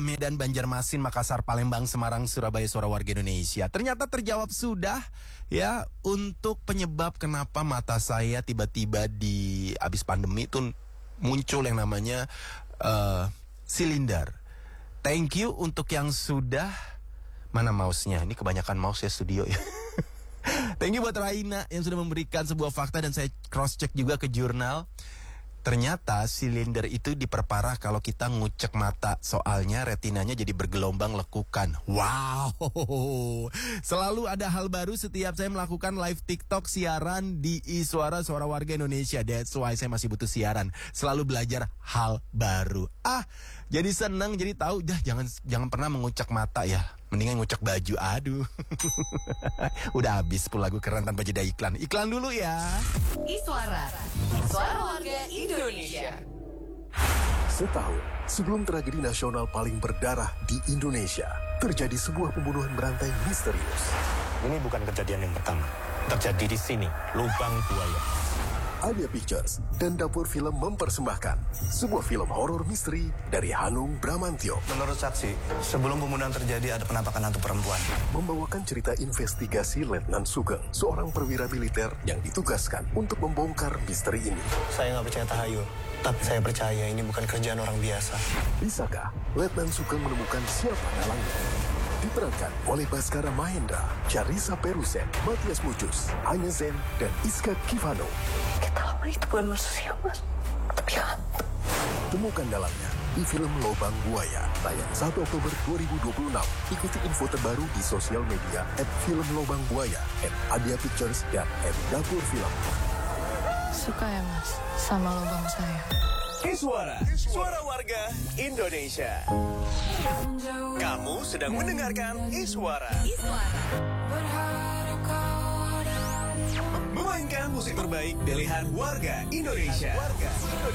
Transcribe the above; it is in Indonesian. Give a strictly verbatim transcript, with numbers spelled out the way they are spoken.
Medan, Banjarmasin, Makassar, Palembang, Semarang, Surabaya, suara warga Indonesia. Ternyata terjawab sudah ya untuk penyebab kenapa mata saya tiba-tiba di abis pandemi itu muncul yang namanya uh, silinder. Thank you untuk yang sudah, mana mouse-nya? Ini kebanyakan mouse ya studio ya. Thank you buat Raina yang sudah memberikan sebuah fakta dan saya cross check juga ke jurnal. Ternyata silinder itu diperparah kalau kita ngucek mata. Soalnya retinanya jadi bergelombang lekukan. Wow. Selalu ada hal baru setiap saya melakukan live TikTok siaran di iSuara Suara Warga Indonesia. That's why saya masih butuh siaran. Selalu belajar hal baru. Ah, jadi seneng, jadi tahu. Dah jangan jangan pernah mengucek mata ya. Mendingan ngucek baju. Aduh. Udah habis sepuluh lagu keren tanpa jeda iklan. Iklan dulu ya. iSuara, Suara Warga Indonesia. Setahun sebelum tragedi nasional paling berdarah di Indonesia, terjadi sebuah pembunuhan berantai misterius. Ini bukan kejadian yang pertama. Terjadi di sini, Lubang Buaya. Adia Pictures dan Dapur Film mempersembahkan sebuah film horor misteri dari Hanung Bramantyo. Menurut saksi, sebelum pembunuhan terjadi ada penampakan hantu perempuan. Membawakan cerita investigasi Letnan Sugeng, seorang perwira militer yang ditugaskan untuk membongkar misteri ini. Saya nggak percaya tahayul, tapi saya percaya ini bukan kerjaan orang biasa. Bisakah Letnan Sugeng menemukan siapa dalangnya? Diperankan oleh Baskara Mahendra, Charissa Perusen, Matias Mucus, Anya Zen, dan Iska Kivano. Kita lama itu bukan manusia, Mas. Tapi hantu. Temukan dalangnya di film Lubang Buaya, tayang satu Oktober dua ribu dua puluh enam. Ikuti info terbaru di sosial media at film Lubang Buaya, at Adia Pictures, dan at Dapur Film. Suka ya, Mas, sama lubang saya. iSuara, Suara Warga Indonesia. Kamu sedang mendengarkan iSuara. Memainkan musik terbaik pilihan warga Indonesia.